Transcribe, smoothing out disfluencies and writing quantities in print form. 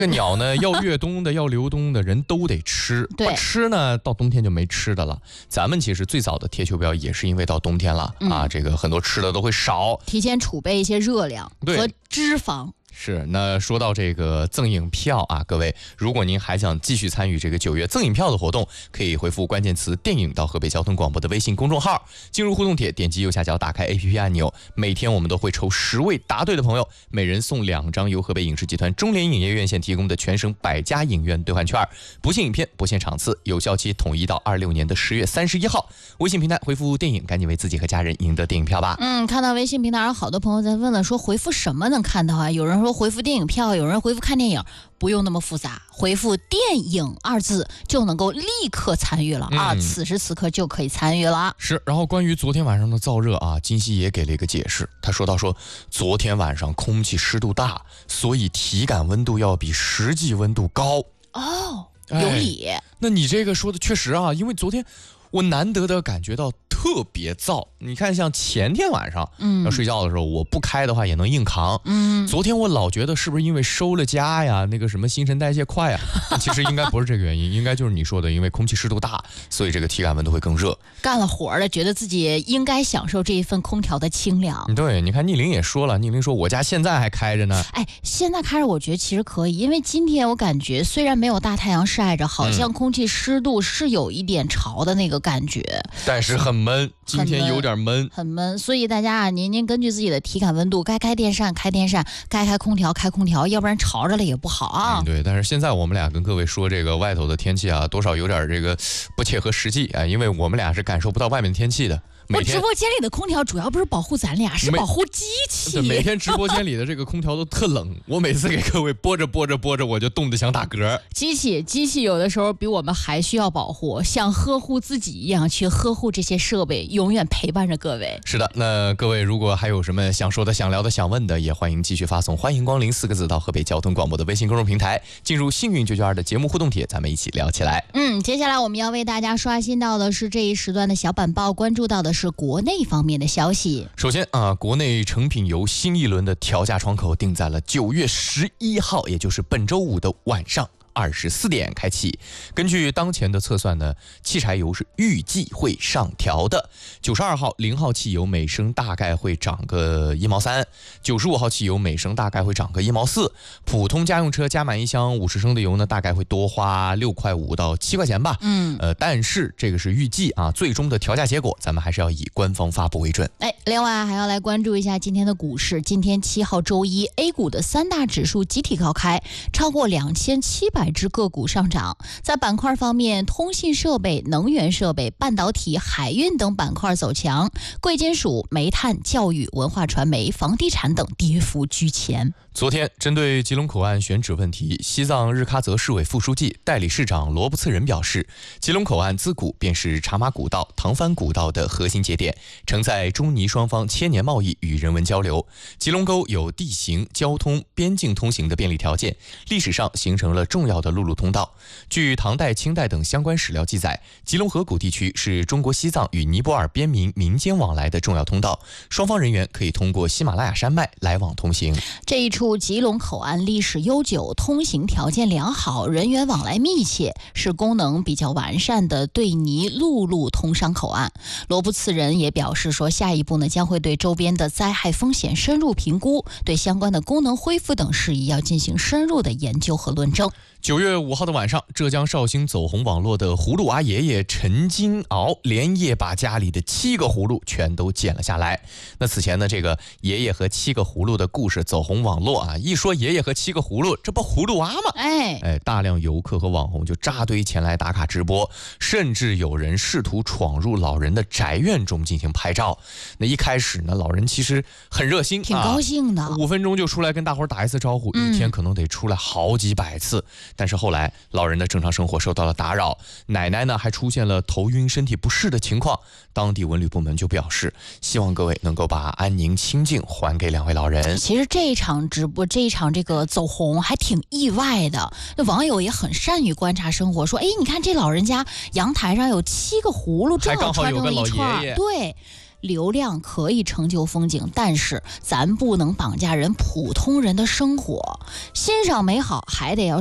这个鸟呢，要越冬的，要流冬的，人都得吃。不吃呢，到冬天就没吃的了。咱们其实最早的贴秋膘也是因为到冬天了啊，这个很多吃的都会少， 提前储备一些热量和脂肪。 是，那说到这个赠影票啊，各位，如果您还想继续参与这个9月赠影票的活动，可以回复关键词电影到河北交通广播的微信公众号，进入互动帖，点击右下角打开 APP 按钮，每天我们都会抽10位答对的朋友，每人送2张由河北影视集团中联影业院线提供的全省100家影院兑换券，不限影片，不限场次，有效期统一到26年的10月31号。微信平台回复电影，赶紧为自己和家人赢得电影票吧。 看到微信平台上好多朋友在问了，说回复什么能看到啊？有人说回复电影票，有人回复看电影，不用那么复杂，回复电影2字就能够立刻参与了此时此刻就可以参与了。 是，然后关于昨天晚上的燥热啊，金熙也给了一个解释，他说到昨天晚上空气湿度大，所以体感温度要比实际温度高。 有理。 那你这个说的确实啊，因为昨天我难得的感觉到特别燥。你看像前天晚上要睡觉的时候，我不开的话也能硬扛。昨天我老觉得是不是因为收了家呀，那个什么新陈代谢快呀，其实应该不是这个原因，应该就是你说的，因为空气湿度大，所以这个体感温度会更热。 干了活了，觉得自己应该享受这一份空调的清凉。 对，你看逆鳞也说了，逆鳞说我家现在还开着呢。 现在开着我觉得其实可以，因为今天我感觉虽然没有大太阳晒着，好像空气湿度是有一点潮的那个感觉， 但是很闷，今天有点闷， 很闷。所以大家啊，您根据自己的体感温度，该开电扇开电扇，该开空调开空调，要不然潮着了也不好啊。 对，但是现在我们俩跟各位说这个外头的天气啊，多少有点这个不切合实际啊，因为我们俩是感受不到外面的天气的。 我直播间里的空调主要不是保护咱俩，是保护机器。 每天直播间里的这个空调都特冷，我每次给各位播着，我就冻得想打嗝。 机器有的时候比我们还需要保护，像呵护自己一样去呵护这些设备，永远陪伴着各位。 是的，那各位如果还有什么想说的、想聊的、想问的，也欢迎继续发送欢迎光临4个字到河北交通广播的微信公众平台，进入幸运992的节目互动帖，咱们一起聊起来。 接下来我们要为大家刷新到的是这一时段的小板报，关注到的是国内方面的消息。 首先国内成品油新一轮的调价窗口定在了9月11号，也就是本周五的晚上24点开启。根据当前的测算呢，汽柴油是预计会上调的。92号0号汽油每升大概会涨个1毛3， 95号汽油每升大概会涨个1毛4，普通家用车加满1箱50升的油呢，大概会多花6块5到7块钱吧。但是这个是预计啊，最终的调价结果咱们还是要以官方发布为准。 另外还要来关注一下今天的股市。今天7号周一 A 股的3大指数集体高开，超过2700只个股上涨。在板块方面，通信设备、能源设备、半导体、海运等板块走强，贵金属、煤炭、教育、文化传媒、房地产等跌幅居前。 昨天针对吉隆口岸选址问题，西藏日喀则市委副书记、代理市长罗布次仁表示，吉隆口岸自古便是茶马古道、唐番古道的核心节点，承载中尼双方千年贸易与人文交流。吉隆沟有地形、交通、边境通行的便利条件，历史上形成了重要的陆路通道。据唐代、清代等相关史料记载，吉隆河谷地区是中国西藏与尼泊尔边民民间往来的重要通道，双方人员可以通过喜马拉雅山脉来往通行。 这一处吉隆口岸历史悠久，通行条件良好，人员往来密切，是功能比较完善的对尼陆路通商口岸。罗布次仁也表示说，下一步呢将会对周边的灾害风险深入评估，对相关的功能恢复等事宜要进行深入的研究和论证。 9月5号的晚上，浙江绍兴走红网络的葫芦娃爷爷陈金鳌连夜把家里的7个葫芦全都剪了下来。那此前呢，这个爷爷和7个葫芦的故事走红网络啊，一说爷爷和7个葫芦，这不葫芦娃吗？大量游客和网红就扎堆前来打卡直播，甚至有人试图闯入老人的宅院中进行拍照。那一开始呢，老人其实很热心， 挺高兴的 ，5分钟就出来跟大伙打一次招呼，一天可能得出来好几百次。但是后来老人的正常生活受到了打扰，奶奶呢还出现了头晕身体不适的情况，当地文旅部门就表示希望各位能够把安宁清静还给2位老人。 其实这一场直播，这一场这个走红还挺意外的，那网友也很善于观察生活，说你看这老人家阳台上有7个葫芦，正好穿成了一串，对， 流量可以成就风景，但是咱不能绑架人普通人的生活，欣赏美好还得要